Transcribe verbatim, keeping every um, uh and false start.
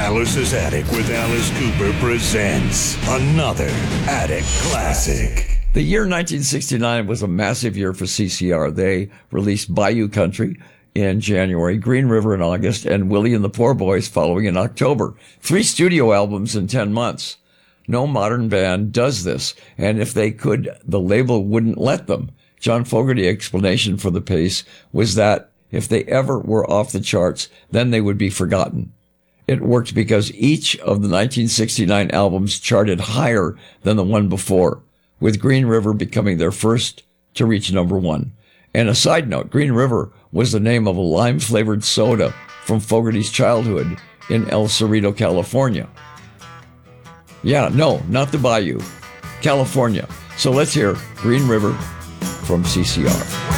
Alice's Attic with Alice Cooper presents another Attic Classic. The year nineteen sixty-nine was a massive year for C C R. They released Bayou Country in January, Green River in August, and Willie and the Poor Boys following in October. Three studio albums in ten months. No modern band does this, and if they could, the label wouldn't let them. John Fogerty's explanation for the pace was that if they ever were off the charts, then they would be forgotten. It worked because each of the nineteen sixty-nine albums charted higher than the one before, with Green River becoming their first to reach number one. And a side note, Green River was the name of a lime-flavored soda from Fogerty's childhood in El Cerrito, California. Yeah, no, not the Bayou, California. So let's hear Green River from C C R.